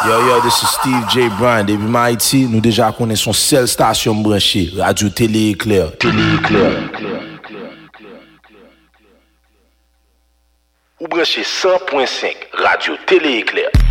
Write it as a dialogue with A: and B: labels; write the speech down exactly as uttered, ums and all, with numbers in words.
A: Yo, yo, this is Steve J. Bryan. Depuis Haïti, nous déjà connaissons seule station branchée, Radio Télé Éclair. Télé Éclair. Ou branchez cent point cinq, Radio Télé Éclair.